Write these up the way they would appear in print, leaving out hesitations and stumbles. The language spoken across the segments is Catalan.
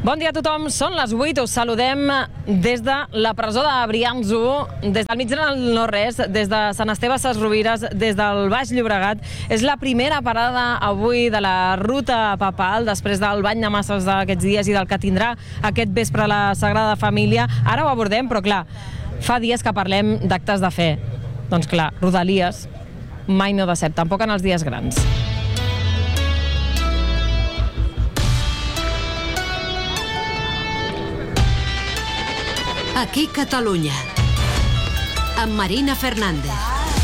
Bon dia a tothom, són les 8, us saludem des de la presó de Brians 1, des del mig del no-res, des de Sant Esteve Sesrovires, des del Baix Llobregat. És la primera parada avui de la ruta papal, després del bany de masses d'aquests dies i del que tindrà aquest vespre la Sagrada Família. Ara ho abordem, però clar, fa dies que parlem d'actes de fe. Doncs clar, Rodalies mai no decep, tampoc en els dies grans. Aquí Catalunya, amb Marina Fernández.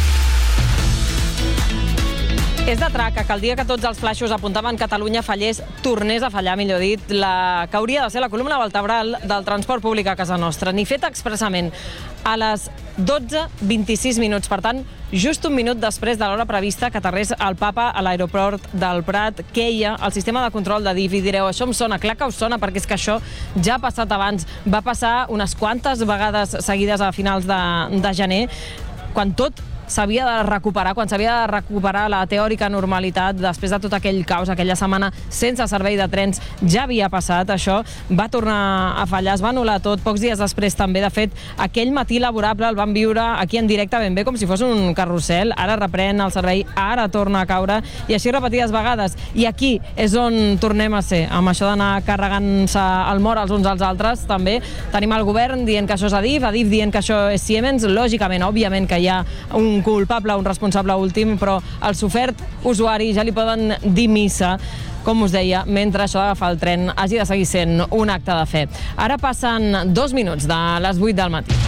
És de traca que el dia que tots els flaixos apuntaven Catalunya fallés, tornés a fallar, millor dit, la que hauria de ser la columna vertebral del transport públic a casa nostra. Ni feta expressament a les 12:26 minuts. Per tant, just un minut després de l'hora prevista que aterrés el Papa a l'aeroport del Prat, queia el sistema de control de DIF. I direu, això em sona, clar que us sona, perquè és que això ja ha passat abans. Va passar unes quantes vegades seguides a finals de gener, quan tot s'havia de recuperar, quan s'havia de recuperar la teòrica normalitat després de tot aquell caos, aquella setmana sense servei de trens. Ja havia passat això, va tornar a fallar, es va anul·lar tot, pocs dies després també. De fet, aquell matí laborable el vam viure aquí en directe ben bé, com si fos un carrusel. Ara reprèn el servei, ara torna a caure, i així repetides vegades. I aquí és on tornem a ser, amb això d'anar carregant-se el mort els uns als altres. També tenim el govern dient que això és Adif dient que això és Siemens. Lògicament, òbviament que hi ha un culpable, un responsable últim, però al sofert usuari ja li poden dir missa, com us deia, mentre això d'agafar el tren hagi de seguir sent un acte de fe. Ara passen 2 minuts de les 8 del matí.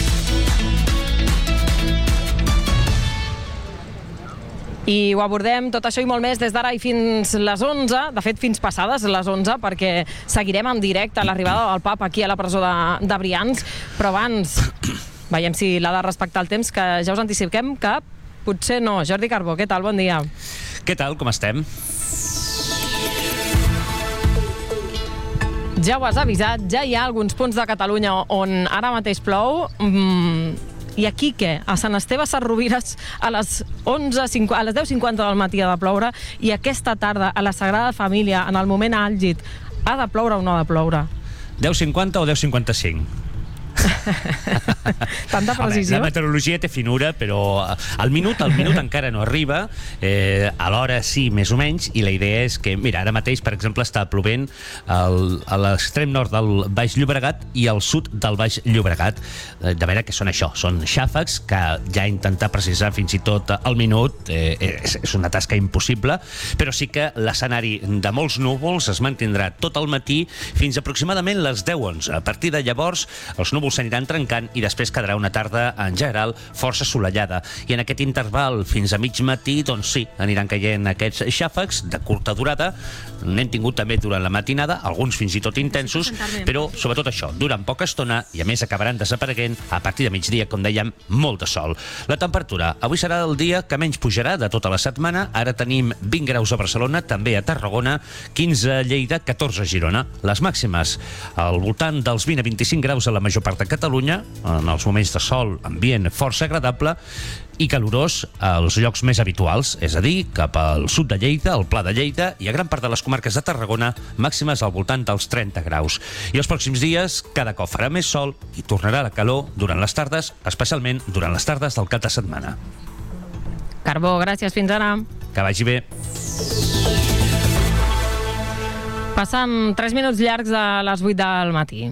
I ho abordem tot això i molt més des d'ara i fins les 11, de fet fins passades les 11, perquè seguirem en directe a l'arribada del Papa aquí a la presó de Brians, però abans veiem si l'ha de respectar el temps, que ja us anticipem que potser no. Jordi Carbó, què tal? Bon dia. Què tal? Com estem? Ja ho has avisat, ja hi ha alguns punts de Catalunya on ara mateix plou. I aquí què? A Sant Esteve Sesrovires a les 10:50 del matí ha de ploure, i aquesta tarda a la Sagrada Família, en el moment àlgid, ha de ploure o no ha de ploure? 10:50 o 10:55? Tanta precisió. La meteorologia té finura, però al minut encara no arriba, a l'hora sí, més o menys, i la idea és que, mira, ara mateix, per exemple, està plovent a l'extrem nord del Baix Llobregat i al sud del Baix Llobregat. De veure que són això, són xàfecs que ja intentar precisar fins i tot al minut és una tasca impossible, però sí que l'escenari de molts núvols es mantindrà tot el matí fins aproximadament les 10:11. A partir de llavors, els núvols s'aniran trencant i després quedarà una tarda en general força assolellada. I en aquest interval fins a mig matí, doncs sí, aniran caient aquests xàfecs de curta durada. N'hem tingut també durant la matinada, alguns fins i tot intensos, però sobretot això, duran poca estona i a més acabaran desapareguent a partir de migdia, com dèiem, molt de sol. La temperatura avui serà el dia que menys pujarà de tota la setmana. Ara tenim 20 graus a Barcelona, també a Tarragona, 15 a Lleida, 14 a Girona. Les màximes al voltant dels 20 a 25 graus a la major part de Catalunya, en els moments de sol, ambient força agradable i calorós als llocs més habituals, és a dir, cap al sud de Lleida, al Pla de Lleida, i a gran part de les comarques de Tarragona, màximes al voltant dels 30 graus. I els pròxims dies, cada cop farà més sol i tornarà la calor durant les tardes, especialment durant les tardes del cap de setmana. Carbó, gràcies, fins ara. Que vagi bé. Passen 3 minuts llargs de les 8 del matí.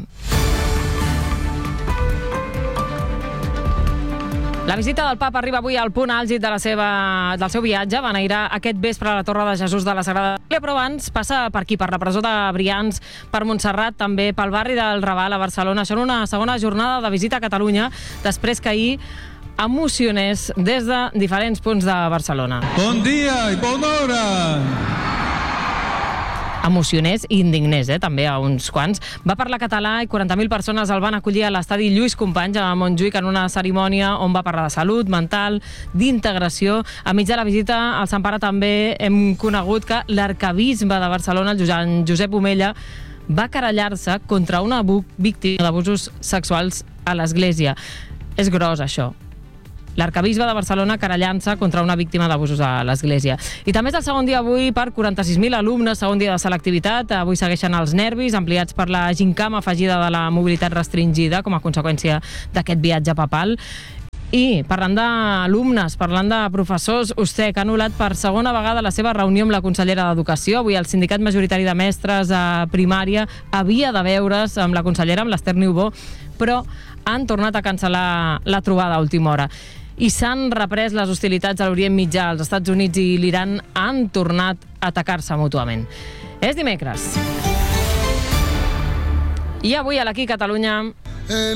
La visita del Papa arriba avui al punt àlgid del seu viatge. Va anar aquest vespre a la Torre de Jesús de la Sagrada Família, però abans passa per aquí, per la presó de Brians, per Montserrat, també pel barri del Raval a Barcelona. Això en una segona jornada de visita a Catalunya, després que ahir emocionés des de diferents punts de Barcelona. Bon dia i bona hora! Emocionés i indignés, també, a uns quants. Va parlar català i 40.000 persones el van acollir a l'estadi Lluís Companys a Montjuïc en una cerimònia on va parlar de salut mental, d'integració. A mig de la visita al Sant Pare també hem conegut que l'arquebisbe de Barcelona, el Josep Omella, va querellar-se contra una víctima d'abusos sexuals a l'església. És gros, això. l'arcabisbe de Barcelona querellant-se contra una víctima d'abusos a l'Església. I també és el segon dia avui per 46.000 alumnes, segon dia de selectivitat. Avui segueixen els nervis, ampliats per la gincama afegida de la mobilitat restringida com a conseqüència d'aquest viatge papal. I parlant d'alumnes, parlant de professors, USTEC ha anul·lat per segona vegada la seva reunió amb la consellera d'Educació. Avui el sindicat majoritari de mestres a primària havia de veure's amb la consellera, amb l'Ester Niubó, però han tornat a cancel·lar la trobada a última hora. I s'han reprès les hostilitats a l'Orient Mitjà. Els Estats Units i l'Iran han tornat a atacar-se mútuament. És dimecres. I avui a l'Aquí Catalunya